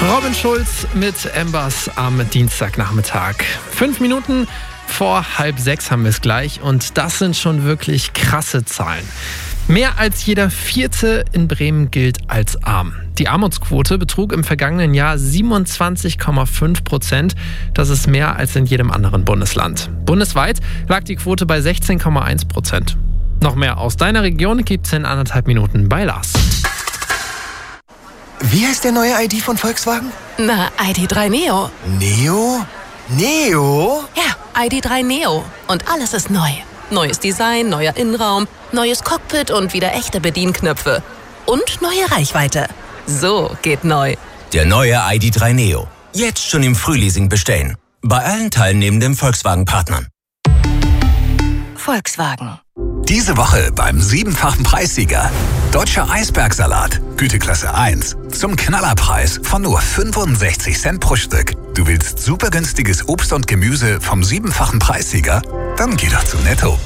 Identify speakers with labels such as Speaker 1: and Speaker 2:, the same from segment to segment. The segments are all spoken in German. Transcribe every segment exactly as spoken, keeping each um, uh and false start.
Speaker 1: Robin Schulz mit Embers am Dienstagnachmittag. Fünf Minuten vor halb sechs haben wir es gleich und das sind schon wirklich krasse Zahlen. Mehr als jeder Vierte in Bremen gilt als arm. Die Armutsquote betrug im vergangenen Jahr siebenundzwanzig Komma fünf Prozent. Das ist mehr als in jedem anderen Bundesland. Bundesweit lag die Quote bei sechzehn Komma eins Prozent. Noch mehr aus deiner Region gibt's in anderthalb Minuten bei Lars.
Speaker 2: Wie heißt der neue I D von Volkswagen?
Speaker 3: Na, I D drei Neo.
Speaker 2: Neo? Neo?
Speaker 3: Ja, I D drei Neo. Und alles ist neu. Neues Design, neuer Innenraum, neues Cockpit und wieder echte Bedienknöpfe. Und neue Reichweite. So geht neu.
Speaker 4: Der neue I D drei Neo. Jetzt schon im Frühleasing bestellen. Bei allen teilnehmenden Volkswagen-Partnern.
Speaker 3: Volkswagen.
Speaker 5: Diese Woche beim siebenfachen Preissieger. Deutscher Eisbergsalat, Güteklasse eins. Zum Knallerpreis von nur fünfundsechzig Cent pro Stück. Du willst super günstiges Obst und Gemüse vom siebenfachen Preissieger? Dann geh doch zu Netto.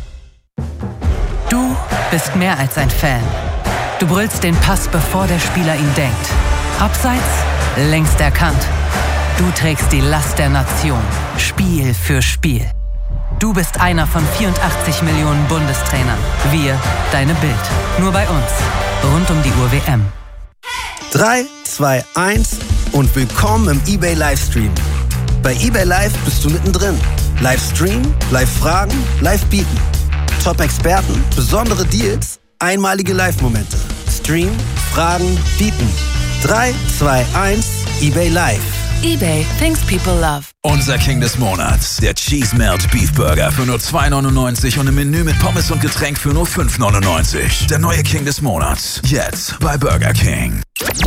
Speaker 6: Du bist mehr als ein Fan. Du brüllst den Pass, bevor der Spieler ihn denkt. Abseits, längst erkannt. Du trägst die Last der Nation, Spiel für Spiel. Du bist einer von vierundachtzig Millionen Bundestrainern. Wir, deine Bild. Nur bei uns. Rund um die Uhr W M.
Speaker 7: drei, zwei, eins und willkommen im eBay Livestream. Bei eBay Live bist du mittendrin. Livestream, Live-Fragen, Live-Bieten. Top-Experten, besondere Deals, einmalige Live-Momente. Stream, Fragen, Bieten. drei, zwei, eins, eBay Live.
Speaker 3: eBay, things people love.
Speaker 8: Unser King des Monats, der Cheese Melt Beef Burger für nur zwei neunundneunzig und im Menü mit Pommes und Getränk für nur fünf neunundneunzig. Der neue King des Monats, jetzt bei Burger King.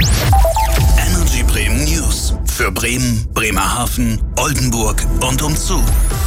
Speaker 9: Energy Bremen News für Bremen, Bremerhaven, Oldenburg und umzu.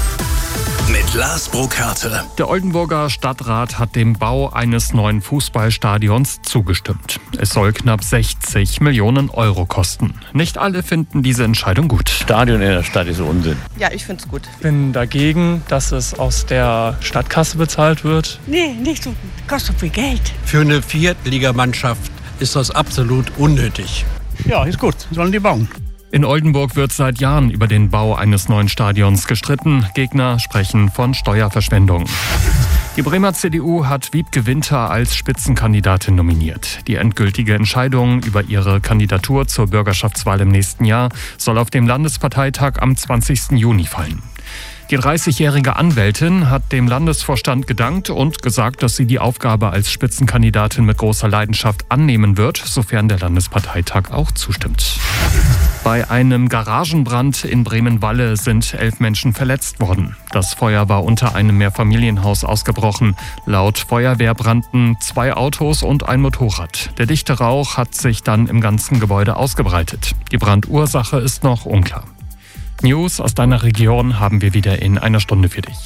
Speaker 9: Mit Lars Burkhardt.
Speaker 10: Der Oldenburger Stadtrat hat dem Bau eines neuen Fußballstadions zugestimmt. Es soll knapp sechzig Millionen Euro kosten. Nicht alle finden diese Entscheidung gut.
Speaker 11: Stadion in der Stadt ist Unsinn.
Speaker 12: Ja, ich finde es gut.
Speaker 13: Ich bin dagegen, dass es aus der Stadtkasse bezahlt wird.
Speaker 14: Nee, nicht so gut. Kostet viel Geld.
Speaker 15: Für eine Viertligamannschaft ist das absolut unnötig.
Speaker 16: Ja, ist gut. Sollen die bauen.
Speaker 10: In Oldenburg wird seit Jahren über den Bau eines neuen Stadions gestritten. Gegner sprechen von Steuerverschwendung. Die Bremer C D U hat Wiebke Winter als Spitzenkandidatin nominiert. Die endgültige Entscheidung über ihre Kandidatur zur Bürgerschaftswahl im nächsten Jahr soll auf dem Landesparteitag am zwanzigsten Juni fallen. Die dreißigjährige Anwältin hat dem Landesvorstand gedankt und gesagt, dass sie die Aufgabe als Spitzenkandidatin mit großer Leidenschaft annehmen wird, sofern der Landesparteitag auch zustimmt. Bei einem Garagenbrand in Bremen-Walle sind elf Menschen verletzt worden. Das Feuer war unter einem Mehrfamilienhaus ausgebrochen. Laut Feuerwehr brannten zwei Autos und ein Motorrad. Der dichte Rauch hat sich dann im ganzen Gebäude ausgebreitet. Die Brandursache ist noch unklar. News aus deiner Region haben wir wieder in einer Stunde für dich.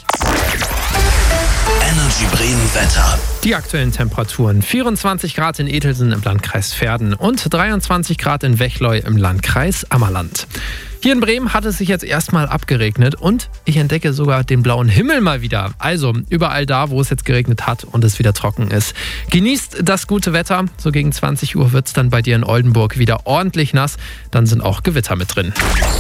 Speaker 9: Energy Bremen Wetter.
Speaker 1: Die aktuellen Temperaturen: vierundzwanzig Grad in Etelsen im Landkreis Verden und dreiundzwanzig Grad in Wechleu im Landkreis Ammerland. Hier in Bremen hat es sich jetzt erstmal abgeregnet und ich entdecke sogar den blauen Himmel mal wieder. Also überall da, wo es jetzt geregnet hat und es wieder trocken ist. Genießt das gute Wetter. So gegen zwanzig Uhr wird es dann bei dir in Oldenburg wieder ordentlich nass. Dann sind auch Gewitter mit drin.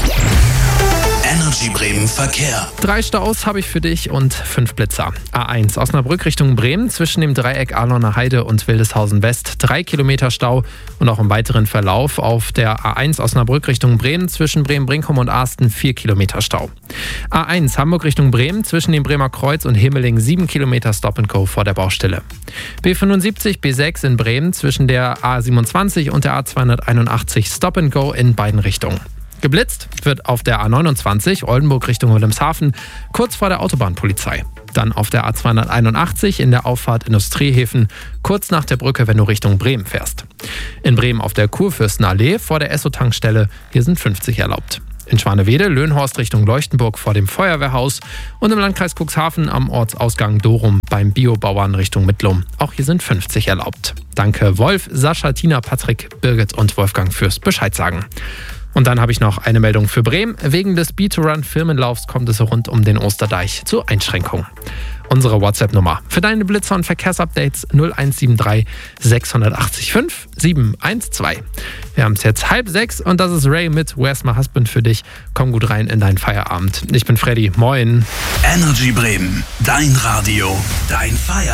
Speaker 9: Energy Bremen Verkehr.
Speaker 1: Drei Staus habe ich für dich und fünf Blitzer. A eins Osnabrück Richtung Bremen zwischen dem Dreieck Arlauner Heide und Wildeshausen West. Drei Kilometer Stau und auch im weiteren Verlauf auf der A eins Osnabrück Richtung Bremen zwischen Bremen-Brinkum und Arsten vier Kilometer Stau. A eins Hamburg Richtung Bremen zwischen dem Bremer Kreuz und Himmeling sieben Kilometer Stop and Go vor der Baustelle. B fünfundsiebzig B sechs in Bremen zwischen der A siebenundzwanzig und der A zweihunderteinundachtzig Stop and Go in beiden Richtungen. Geblitzt wird auf der A neunundzwanzig Oldenburg Richtung Wilhelmshaven kurz vor der Autobahnpolizei. Dann auf der A zweihunderteinundachtzig in der Auffahrt Industriehäfen kurz nach der Brücke, wenn du Richtung Bremen fährst. In Bremen auf der Kurfürstenallee vor der Esso-Tankstelle, hier sind fünfzig erlaubt. In Schwanewede, Löhnhorst Richtung Leuchtenburg vor dem Feuerwehrhaus und im Landkreis Cuxhaven am Ortsausgang Dorum beim Biobauern Richtung Mittlum. Auch hier sind fünfzig erlaubt. Danke Wolf, Sascha, Tina, Patrick, Birgit und Wolfgang fürs Bescheid sagen. Und dann habe ich noch eine Meldung für Bremen. Wegen des Beat-to-Run-Firmenlaufs kommt es rund um den Osterdeich zu Einschränkungen. unsere WhatsApp-Nummer. Für deine Blitzer und Verkehrsupdates null eins sieben drei sechs acht fünf sieben eins zwei. Wir haben es jetzt halb sechs und das ist Ray mit Where's My Husband für dich. Komm gut rein in deinen Feierabend. Ich bin Freddy. Moin.
Speaker 9: Energy Bremen. Dein Radio. Dein Feierabend.